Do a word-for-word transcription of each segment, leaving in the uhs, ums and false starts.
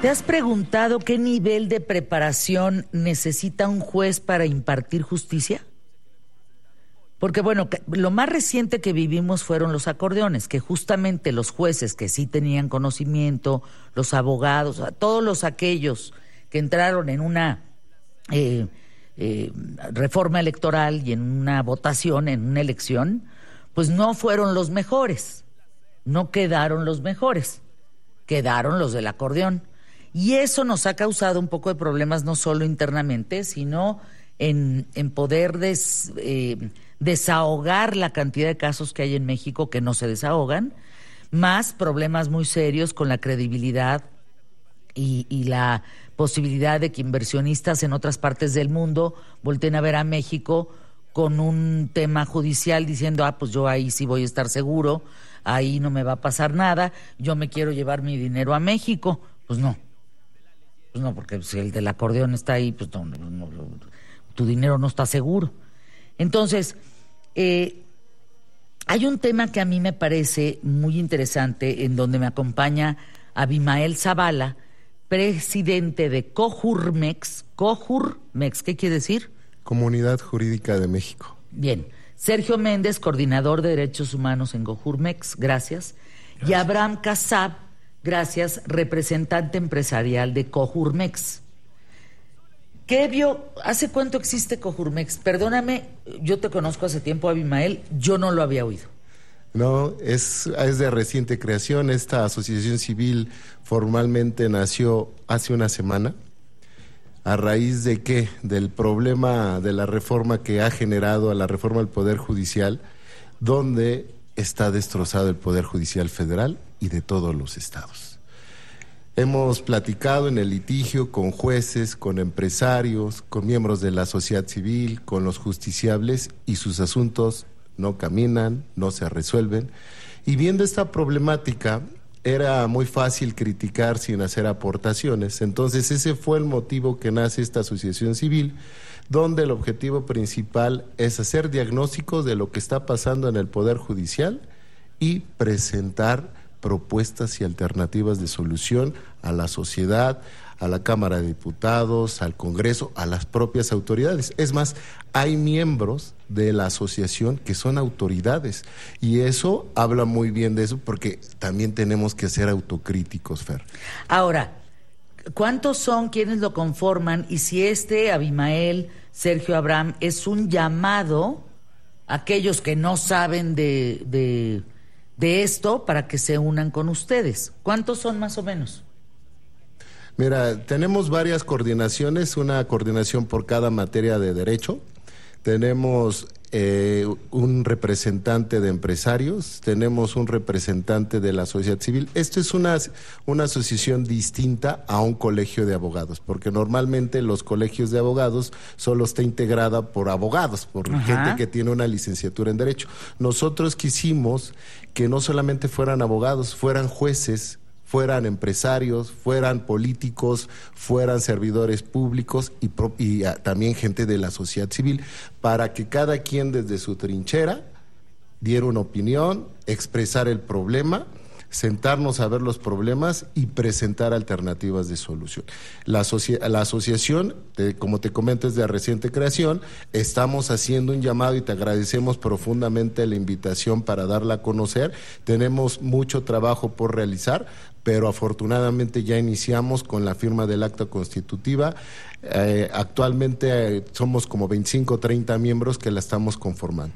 ¿Te has preguntado qué nivel de preparación necesita un juez para impartir justicia? Porque bueno, lo más reciente que vivimos fueron los acordeones, que justamente los jueces que sí tenían conocimiento, los abogados, todos los aquellos que entraron en una eh, eh, reforma electoral y en una votación, en una elección, pues no fueron los mejores, no quedaron los mejores, quedaron los del acordeón. Y eso nos ha causado un poco de problemas no solo internamente, sino en, en poder des, eh, desahogar la cantidad de casos que hay en México que no se desahogan, más problemas muy serios con la credibilidad y, y la posibilidad de que inversionistas en otras partes del mundo volteen a ver a México con un tema judicial diciendo, ah, pues yo ahí sí voy a estar seguro, ahí no me va a pasar nada, yo me quiero llevar mi dinero a México. Pues no. Pues no, porque si el del acordeón está ahí, pues no, no, no, tu dinero no está seguro. Entonces, eh, hay un tema que a mí me parece muy interesante, en donde me acompaña Abimael Zavala, presidente de Cojurmex. Cojurmex, ¿qué quiere decir? Comunidad Jurídica de México. Bien. Sergio Méndez, coordinador de Derechos Humanos en Cojurmex, gracias. gracias. Y Abraham Casab, gracias, representante empresarial de Cojurmex. ¿Qué vio? ¿Hace cuánto existe Cojurmex? Perdóname, yo te conozco hace tiempo, Abimael, yo no lo había oído. No, es, es de reciente creación. Esta asociación civil formalmente nació hace una semana. ¿A raíz de qué? Del problema de la reforma que ha generado a la reforma del Poder Judicial, donde está destrozado el Poder Judicial Federal y de todos los estados. Hemos platicado en el litigio con jueces, con empresarios, con miembros de la sociedad civil, con los justiciables, y sus asuntos no caminan, no se resuelven. Y viendo esta problemática, era muy fácil criticar sin hacer aportaciones. Entonces ese fue el motivo que nace esta asociación civil, donde el objetivo principal es hacer diagnósticos de lo que está pasando en el Poder Judicial y presentar propuestas y alternativas de solución a la sociedad, a la Cámara de Diputados, al Congreso, a las propias autoridades. Es más, hay miembros de la asociación que son autoridades, y eso habla muy bien de eso, porque también tenemos que ser autocríticos, Fer. Ahora, ¿cuántos son quienes lo conforman? Y si este, Abimael, Sergio, Abraham, es un llamado a aquellos que no saben de, de, de esto para que se unan con ustedes. ¿Cuántos son más o menos? Mira, tenemos varias coordinaciones, una coordinación por cada materia de derecho. Tenemos eh, un representante de empresarios, tenemos un representante de la sociedad civil. Esto es una, una asociación distinta a un colegio de abogados, porque normalmente los colegios de abogados solo está integrada por abogados, por Ajá. gente que tiene una licenciatura en Derecho. Nosotros quisimos que no solamente fueran abogados, fueran jueces, fueran empresarios, fueran políticos, fueran servidores públicos y, pro, y a, también gente de la sociedad civil, para que cada quien desde su trinchera diera una opinión, expresar el problema, sentarnos a ver los problemas y presentar alternativas de solución. La, asocia la asociación, te, como te comento, es de reciente creación. Estamos haciendo un llamado y te agradecemos profundamente la invitación para darla a conocer. Tenemos mucho trabajo por realizar, pero afortunadamente ya iniciamos con la firma del acta constitutiva. Eh, actualmente eh, somos como veinticinco o treinta miembros que la estamos conformando.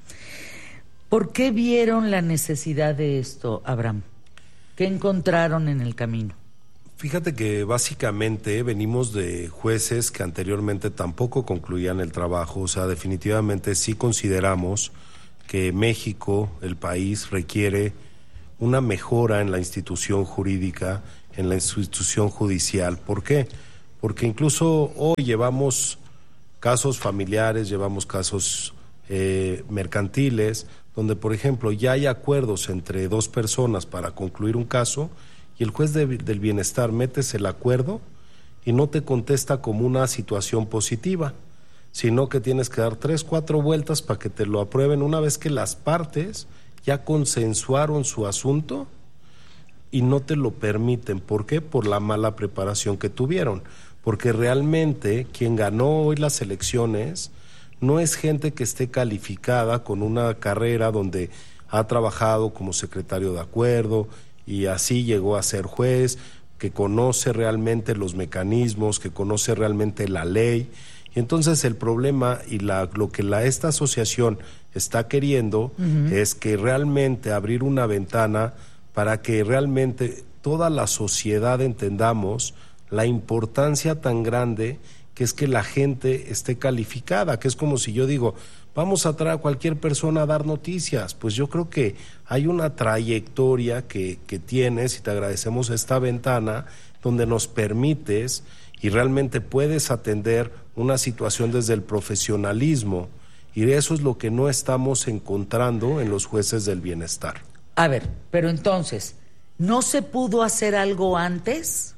¿Por qué vieron la necesidad de esto, Abraham? ¿Qué encontraron en el camino? Fíjate que básicamente venimos de jueces que anteriormente tampoco concluían el trabajo. O sea, definitivamente sí consideramos que México, el país, requiere una mejora en la institución jurídica, en la institución judicial. ¿Por qué? Porque incluso hoy llevamos casos familiares, llevamos casos eh, mercantiles, donde, por ejemplo, ya hay acuerdos entre dos personas para concluir un caso, y el juez de, del bienestar metes el acuerdo y no te contesta como una situación positiva, sino que tienes que dar tres, cuatro vueltas para que te lo aprueben una vez que las partes ya consensuaron su asunto y no te lo permiten. ¿Por qué? Por la mala preparación que tuvieron. Porque realmente quien ganó hoy las elecciones no es gente que esté calificada con una carrera donde ha trabajado como secretario de acuerdo y así llegó a ser juez, que conoce realmente los mecanismos, que conoce realmente la ley. Y entonces el problema y la, lo que la, esta asociación está queriendo uh-huh. es que realmente abrir una ventana para que realmente toda la sociedad entendamos la importancia tan grande que es que la gente esté calificada, que es como si yo digo, vamos a traer a cualquier persona a dar noticias. Pues yo creo que hay una trayectoria que, que tienes y te agradecemos esta ventana donde nos permites y realmente puedes atender una situación desde el profesionalismo, y eso es lo que no estamos encontrando en los jueces del bienestar. A ver, pero entonces, ¿no se pudo hacer algo antes?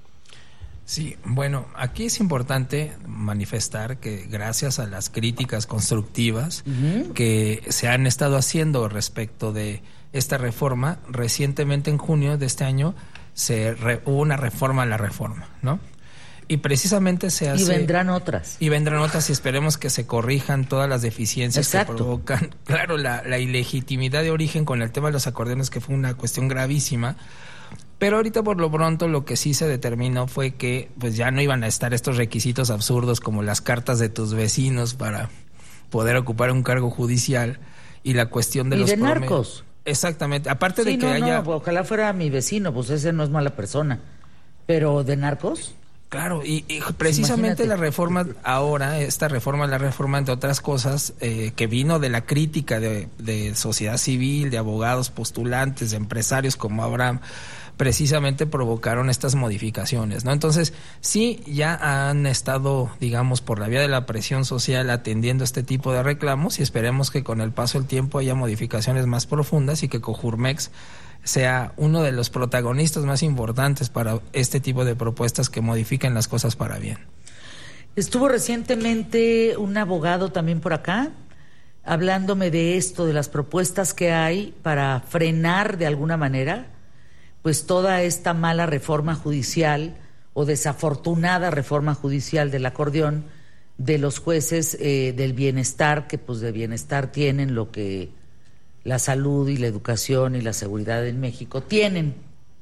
Sí, bueno, aquí es importante manifestar que gracias a las críticas constructivas uh-huh. que se han estado haciendo respecto de esta reforma, recientemente en junio de este año se re, hubo una reforma a la reforma, ¿no? Y precisamente se hace... Y vendrán otras. Y vendrán otras y esperemos que se corrijan todas las deficiencias Exacto. que provocan, claro, la, la ilegitimidad de origen con el tema de los acordeones, que fue una cuestión gravísima. Pero ahorita por lo pronto lo que sí se determinó fue que pues ya no iban a estar estos requisitos absurdos como las cartas de tus vecinos para poder ocupar un cargo judicial y la cuestión de y los... Y de narcos. Promedios. Exactamente, aparte sí, de que no, haya... No, ojalá fuera mi vecino, pues ese no es mala persona. Pero ¿de narcos? Claro, y, y precisamente Imagínate. la reforma ahora, esta reforma, la reforma entre otras cosas, eh, que vino de la crítica de, de sociedad civil, de abogados, postulantes, de empresarios como Abraham, precisamente provocaron estas modificaciones, ¿no? Entonces, sí, ya han estado, digamos, por la vía de la presión social atendiendo este tipo de reclamos y esperemos que con el paso del tiempo haya modificaciones más profundas y que Cojurmex sea uno de los protagonistas más importantes para este tipo de propuestas que modifiquen las cosas para bien. Estuvo recientemente un abogado también por acá hablándome de esto, de las propuestas que hay para frenar de alguna manera pues toda esta mala reforma judicial o desafortunada reforma judicial del acordeón de los jueces eh, del bienestar, que pues de bienestar tienen lo que la salud y la educación y la seguridad en México tienen.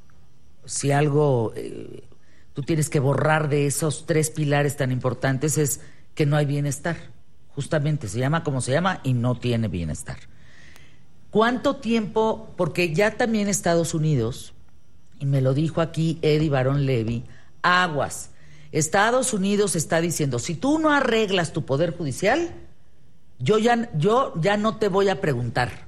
Si algo eh, tú tienes que borrar de esos tres pilares tan importantes es que no hay bienestar. Justamente se llama como se llama y no tiene bienestar. ¿Cuánto tiempo? Porque ya también Estados Unidos, y me lo dijo aquí Eddie Barón Levy, aguas, Estados Unidos está diciendo, si tú no arreglas tu poder judicial, yo ya, yo ya no te voy a preguntar.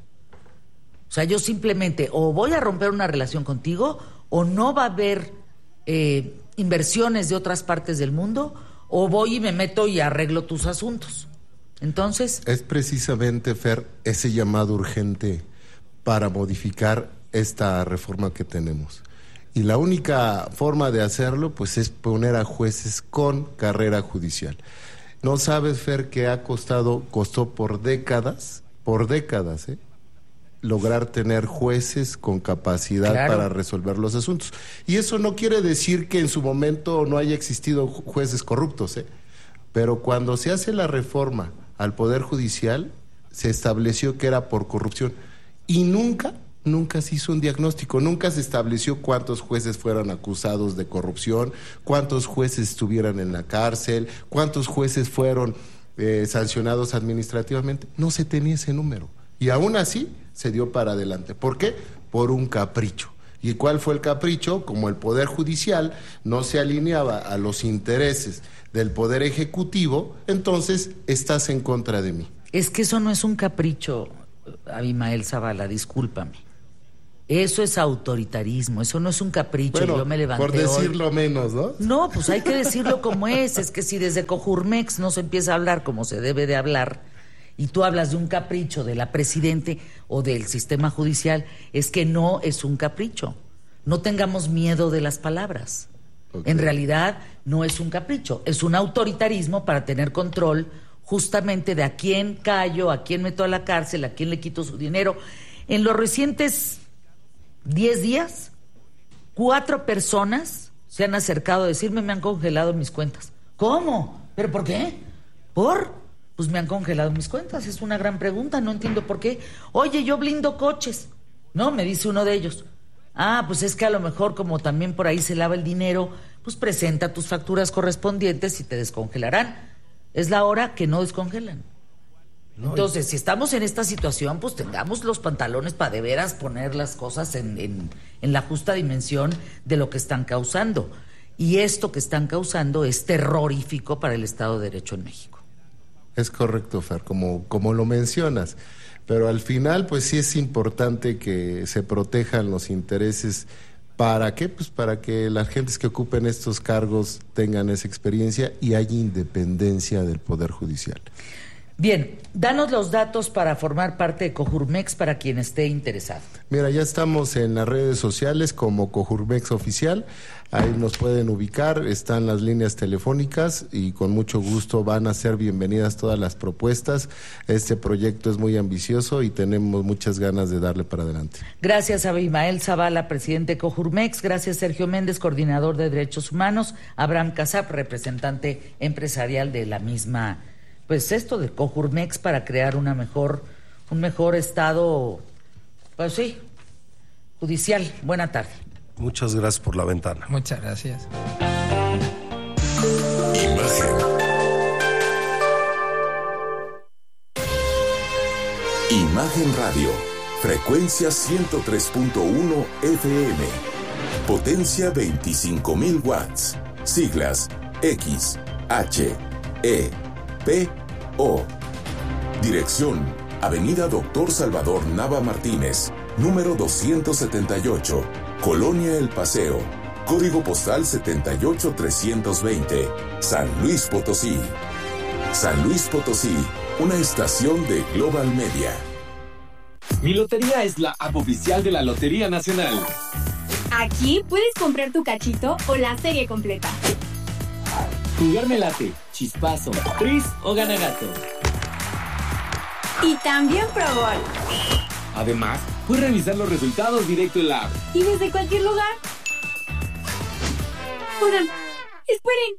O sea, yo simplemente o voy a romper una relación contigo o no va a haber eh, inversiones de otras partes del mundo o voy y me meto y arreglo tus asuntos. Entonces... Es precisamente, Fer, ese llamado urgente para modificar esta reforma que tenemos. Y la única forma de hacerlo, pues, es poner a jueces con carrera judicial. No sabes, Fer, que ha costado, costó por décadas, por décadas, ¿eh? lograr tener jueces con capacidad claro. para resolver los asuntos. Y eso no quiere decir que en su momento no haya existido jueces corruptos, ¿eh? Pero cuando se hace la reforma al Poder Judicial, se estableció que era por corrupción. Y nunca, nunca se hizo un diagnóstico, nunca se estableció cuántos jueces fueron acusados de corrupción, cuántos jueces estuvieran en la cárcel, cuántos jueces fueron eh, sancionados administrativamente. No se tenía ese número. Y aún así se dio para adelante. ¿Por qué? Por un capricho. ¿Y cuál fue el capricho? Como el Poder Judicial no se alineaba a los intereses del Poder Ejecutivo, entonces estás en contra de mí. Es que eso no es un capricho, Abimael Zavala, discúlpame. Eso es autoritarismo, eso no es un capricho. Bueno, yo me levanté por decirlo hoy. menos, ¿no? No, pues hay que decirlo como es. Es que si desde Cojurmex no se empieza a hablar como se debe de hablar, y tú hablas de un capricho de la Presidente o del sistema judicial, es que no es un capricho. No tengamos miedo de las palabras. Okay. En realidad no es un capricho, es un autoritarismo para tener control justamente de a quién callo, a quién meto a la cárcel, a quién le quito su dinero. En los recientes diez días Cuatro personas se han acercado a decirme, me han congelado mis cuentas. ¿Cómo? ¿Pero por qué? ¿Por? Pues me han congelado mis cuentas. Es una gran pregunta, no entiendo por qué. Oye, yo blindo coches. No, me dice uno de ellos. Ah, pues es que a lo mejor como también por ahí se lava el dinero, pues presenta tus facturas correspondientes y te descongelarán. Es la hora que no descongelan. No, Entonces, si estamos en esta situación, pues tengamos los pantalones para de veras poner las cosas en, en, en la justa dimensión de lo que están causando. Y esto que están causando es terrorífico para el Estado de Derecho en México. Es correcto, Fer, como, como lo mencionas. Pero al final, pues sí es importante que se protejan los intereses. ¿Para qué? Pues para que las gentes que ocupen estos cargos tengan esa experiencia y haya independencia del Poder Judicial. Bien, danos los datos para formar parte de Cojurmex para quien esté interesado. Mira, ya estamos en las redes sociales como Cojurmex Oficial, ahí nos pueden ubicar, están las líneas telefónicas y con mucho gusto van a ser bienvenidas todas las propuestas. Este proyecto es muy ambicioso y tenemos muchas ganas de darle para adelante. Gracias a Abimael Zavala, presidente de Cojurmex, gracias Sergio Méndez, coordinador de Derechos Humanos, Abraham Casap, representante empresarial de la misma. Pues esto de Cojurmex para crear una mejor, un mejor estado, pues sí, judicial. Buena tarde. Muchas gracias por la ventana. Muchas gracias. Imagen. Imagen Radio, frecuencia ciento tres punto uno F M, potencia veinticinco mil watts, siglas X, H, E, P, O. Dirección, Avenida Doctor Salvador Nava Martínez, número doscientos setenta y ocho, Colonia El Paseo, código postal setenta y ocho trescientos veinte, San Luis Potosí. San Luis Potosí, una estación de Global Media. Mi Lotería es la app oficial de la Lotería Nacional. Aquí puedes comprar tu cachito o la serie completa. Jugar me late, chispazo, tris o ganagato. Y también Pro Gol. Además, puedes revisar los resultados directo en la app. Y desde cualquier lugar. Oigan, esperen.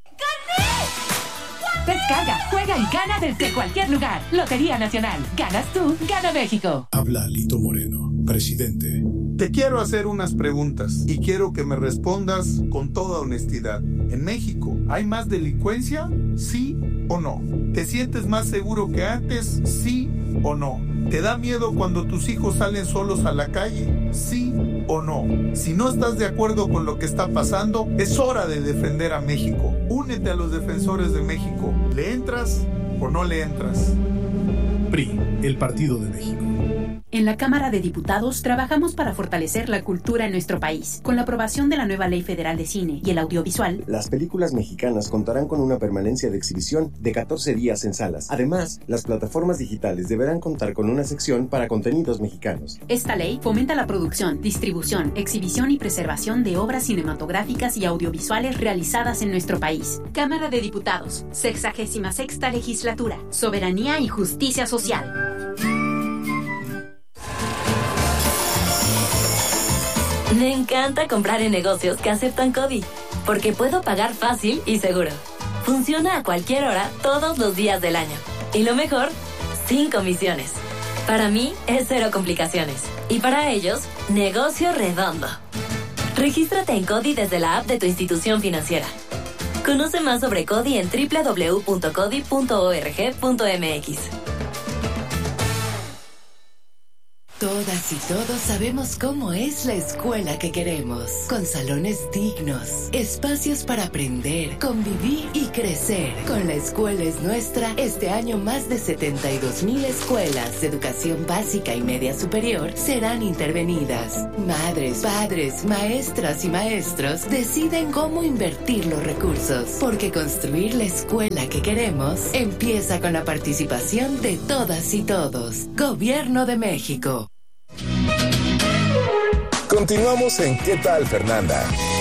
¡Gané! Descarga, juega y gana desde cualquier lugar. Lotería Nacional. Ganas tú, gana México. Habla Lito Moreno, presidente. Te quiero hacer unas preguntas y quiero que me respondas con toda honestidad. ¿En México hay más delincuencia? ¿Sí o no? ¿Te sientes más seguro que antes? ¿Sí o no? ¿Te da miedo cuando tus hijos salen solos a la calle? ¿Sí o no? Si no estás de acuerdo con lo que está pasando, es hora de defender a México. Únete a los defensores de México. ¿Le entras o no le entras? P R I, el Partido de México. En la Cámara de Diputados trabajamos para fortalecer la cultura en nuestro país. Con la aprobación de la nueva Ley Federal de Cine y el Audiovisual, las películas mexicanas contarán con una permanencia de exhibición de catorce días en salas. Además, las plataformas digitales deberán contar con una sección para contenidos mexicanos. Esta ley fomenta la producción, distribución, exhibición y preservación de obras cinematográficas y audiovisuales realizadas en nuestro país. Cámara de Diputados, sexagésima sexta legislatura, soberanía y justicia social. Me encanta comprar en negocios que aceptan CODI, porque puedo pagar fácil y seguro. Funciona a cualquier hora, todos los días del año. Y lo mejor, sin comisiones. Para mí es cero complicaciones. Y para ellos, negocio redondo. Regístrate en CODI desde la app de tu institución financiera. Conoce más sobre CODI en doble u doble u doble u punto codi punto org punto m x. Todas y todos sabemos cómo es la escuela que queremos, con salones dignos, espacios para aprender, convivir y crecer. Con La Escuela es Nuestra, este año más de setenta y dos mil escuelas de educación básica y media superior serán intervenidas. Madres, padres, maestras y maestros deciden cómo invertir los recursos, porque construir la escuela que queremos empieza con la participación de todas y todos. Gobierno de México. Continuamos en ¿Qué tal, Fernanda?